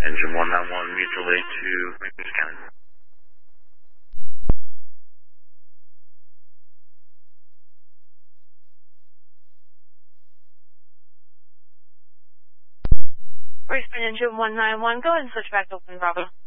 Engine 191, mutual aid to Range County. Respond Engine 191, go ahead and switch back to Open Bravo.